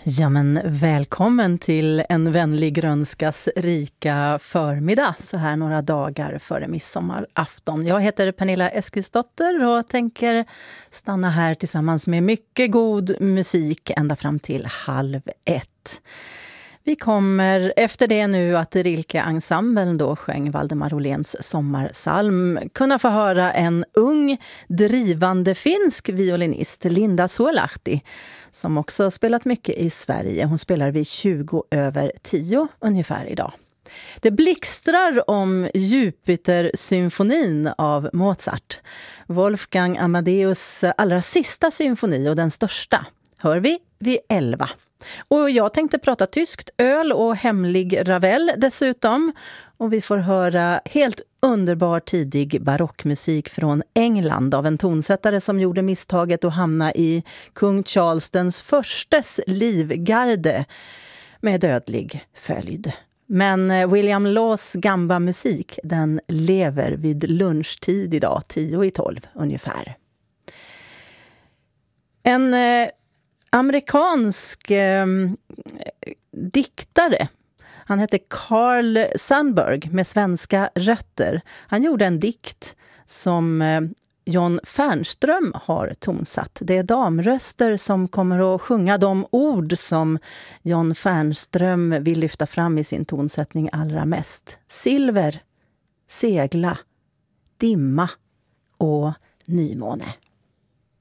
Ja, men välkommen till en vänlig grönskas rika förmiddag så här några dagar före midsommarafton. Jag heter Pernilla Eskilsdotter och tänker stanna här tillsammans med mycket god musik ända fram till 12:30. Vi kommer efter det nu att Rilke-ensemblen då sjöng Valdemar Åhléns sommarsalm kunna få höra en ung, drivande finsk violinist, Linda Suolahti, som också spelat mycket i Sverige. Hon spelar vid 10:20 ungefär idag. Det blixtrar om Jupiter-symfonin av Mozart. Wolfgang Amadeus allra sista symfoni och den största hör vi vid 11. Och jag tänkte prata tyskt, öl och hemlig Ravel dessutom. Och vi får höra helt underbar tidig barockmusik från England av en tonsättare som gjorde misstaget att hamna i kung Charles den förstes livgarde med dödlig följd. Men William Laws gamba-musik, den lever vid lunchtid idag, 10:12 ungefär. En amerikansk diktare. Han hette Carl Sandburg med svenska rötter. Han gjorde en dikt som John Fernström har tonsatt. Det är damröster som kommer att sjunga de ord som John Fernström vill lyfta fram i sin tonsättning allra mest. Silver, segla, dimma och nymåne.